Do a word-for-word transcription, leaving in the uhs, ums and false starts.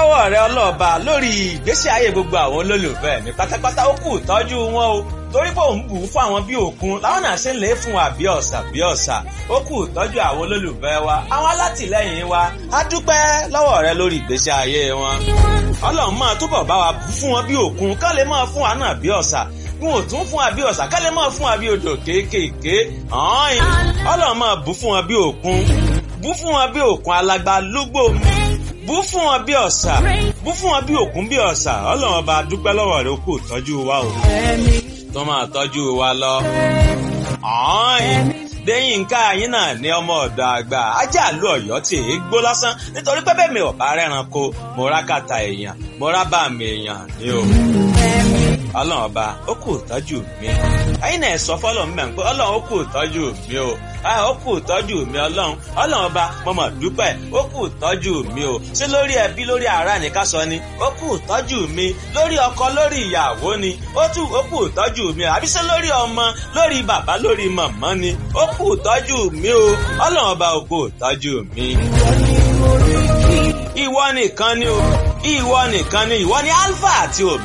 lọ́wọ́ rẹ ọlọ́ọ̀ba lórí ìgbésí ayé gbogbo àwọn olólùfẹ́ mi pátápátá. Ó kù tọ́jú wọn o torí pé òun bù ú fún àwọn bí òkun láwọn náà ṣe ń lè fún wa bí ọ̀sà bí ọ̀sà. Ó kù tọ́jú àwọn olólùfẹ́ wa, àwọn alátìlẹ́yìn wa. A dúpẹ́ lọ́wọ́ rẹ lórí ìgbésí ayé wọn. Ọlọ́run máa túbọ̀ bá wa bù fún wọn bí òkun ká lè máa fún wa náà bí ọ̀sà. Wọn ò tún fún wa bí ọ̀sà ká lè máa fún wa bí odò kéékèèké. Ọlọ́run máa bù fún wọn bí òkun, bù fún wọn bí òkun alágbá lúgbò, bù fún wọn bí ọ̀sà, bù fún wọn bí òkun bí ọ̀sà. Ọlọ́run ọba dúpẹ́ lọ́wọ́ rẹ, ó kù tọ́jú wa o, tó máa tọ́jú wa lọ. Déyìnká yín náà ní ọmọ ọ̀dọ̀ àgbà ajá àlú Ọ̀yọ́ tí èé gbó lásán nítorí pé bẹ́ẹ̀ mi ò bá rẹ́ranko mo rá kàtà èèyàn mo rá bá mi èèyàn ní o. Ọlọ́run ọba ó kù tọ́jú mi. Ẹ̀yin náà sọ fọ́lọ́run mẹ́rin pé Ọlọ́run ó kù tọ́jú mi o. Ó kù tọ́jú mi Ọlọ́run. Ọlọ́run ọba mo mọ̀ dúpẹ́ ó kù tọ́jú mi o. Ṣé lórí ẹbí lórí ará ni ká sọ ni? Ó kù tọ́jú mi. Lórí ọkọ lórí ìyàwó ni? Ó tù ó kù tọ́jú mi o. Àbí ṣé lórí ọmọ lórí bàbá lórí màmá ni? Ó kù tọ́jú mi o. Ọlọ́run ọba ó kù tọ́jú mi. Ìwọ nìkan ni o. Ìwọ nìkan ni ìwọ ni Alpha àti Omega.